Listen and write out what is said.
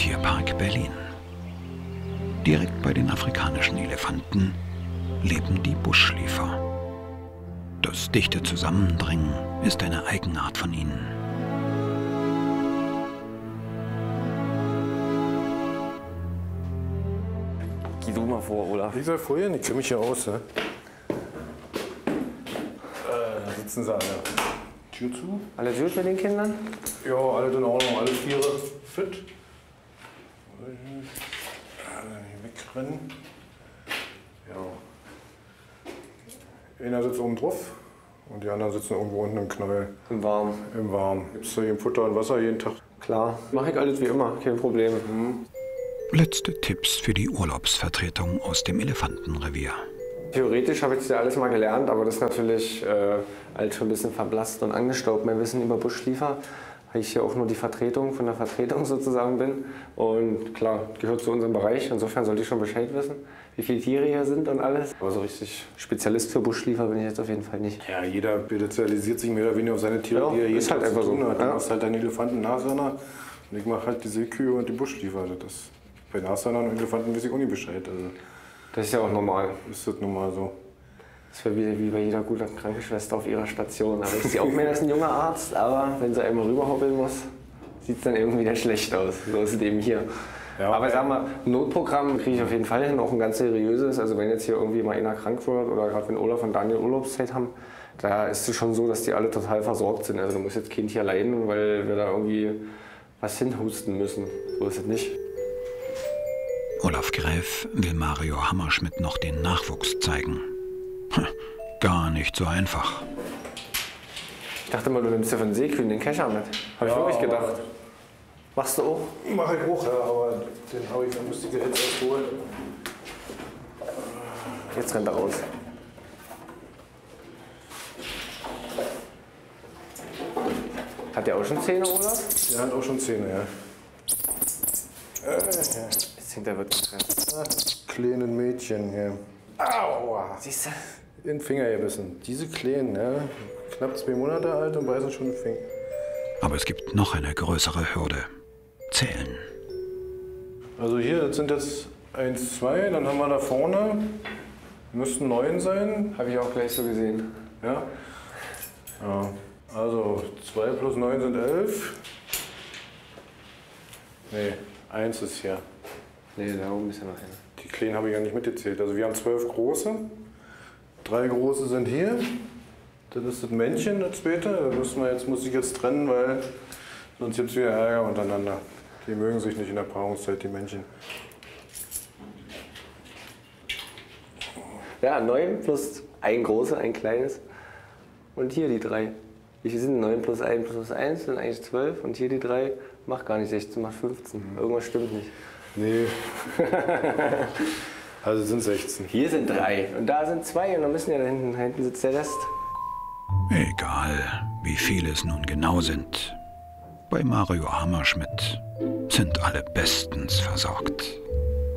Tierpark Berlin. Direkt bei den afrikanischen Elefanten leben die Buschläfer. Das dichte Zusammendrängen ist eine Eigenart von ihnen. Geh du mal vor, Olaf. Ich soll vorhin, ich kenne mich ja aus. Ne? Da sitzen sie alle. Tür zu. Alles gut mit den Kindern? Ja, alle in Ordnung, alle Tiere fit. Nicht wegrennen. Ja. Einer sitzt oben drauf und die anderen sitzen irgendwo unten im Knäuel. Im Warmen. Im Warmen. Gibt es da eben Futter und Wasser jeden Tag? Klar, mache ich alles wie immer, kein Problem. Letzte Tipps für die Urlaubsvertretung aus dem Elefantenrevier. Theoretisch habe ich das ja alles mal gelernt, aber das ist natürlich alles schon ein bisschen verblasst und angestaubt. Mein Wissen über Buschläfer, weil ich ja auch nur die Vertretung von der Vertretung sozusagen bin. Und klar, gehört zu unserem Bereich. Insofern sollte ich schon Bescheid wissen, wie viele Tiere hier sind und alles. Aber so richtig Spezialist für Buschläfer bin ich jetzt auf jeden Fall nicht. Ja, jeder spezialisiert sich mehr oder weniger auf seine Tiere, ja, die er jeden Tag halt zu tun so. hat. Du Ja. machst halt deine Elefanten-Nashörner und ich mache halt die Seekühe und die Buschläfer. Das bei Nashörnern und Elefanten weiß ich auch nicht Bescheid. Also, Das ist ja auch normal. ist das normal so. Das wäre wie bei jeder guten Krankenschwester auf ihrer Station. Da weiß sie auch mehr als ein junger Arzt, aber wenn sie einmal rüberhoppeln muss, sieht es dann irgendwie wieder schlecht aus. So ist es eben hier. Ja, aber sagen wir, ein Notprogramm kriege ich auf jeden Fall hin, auch ein ganz seriöses. Also wenn jetzt hier irgendwie mal einer krank wird oder gerade wenn Olaf und Daniel Urlaubszeit haben, da ist es schon so, dass die alle total versorgt sind. Also da muss jetzt kein Tier leiden, weil wir da irgendwie was hinhusten müssen. So ist es nicht. Olaf Gräf will Mario Hammerschmidt noch den Nachwuchs zeigen. Gar nicht so einfach. Ich dachte mal, du nimmst ja von Seekühen den Kescher mit. Habe ich wirklich gedacht. Machst du auch? Mach ich auch, ja, aber den habe ich, dann müsste ich jetzt erst holen. Jetzt rennt er raus. Hat der auch schon Zähne, Olaf? Der hat auch schon Zähne, ja. Jetzt hängt er wirklich drin. Kleinen Mädchen hier. Aua! Siehst du? In den Finger gebissen. Diese Kleinen, ja. Knapp 2 Monate alt und beißen schon den Finger. Aber es gibt noch eine größere Hürde. Zählen. Also hier, das sind jetzt 1, 2, dann haben wir da vorne, müssten 9 sein. Habe ich auch gleich so gesehen. Ja. Ja. Also 2 plus 9 sind 11. Nee, 1 ist hier. Nee, da oben ist ja noch einer. Die Kleinen habe ich ja nicht mitgezählt. Also wir haben 12 große. 3 große sind hier. Das ist das Männchen, das zweite. Das muss ich jetzt trennen, weil sonst gibt es wieder Ärger untereinander. Die mögen sich nicht in der Paarungszeit, die Männchen. Ja, 9 plus ein großes, ein kleines. Und hier die 3. Wie viel sind 9 plus 1 plus 1? Sind eigentlich 12. Und hier die 3 macht gar nicht 16, macht 15. Irgendwas stimmt nicht. Nee. Also es sind 16. Hier sind 3 und da sind 2 und dann müssen ja da hinten sitzt der Rest. Egal, wie viele es nun genau sind. Bei Mario Hammerschmidt sind alle bestens versorgt.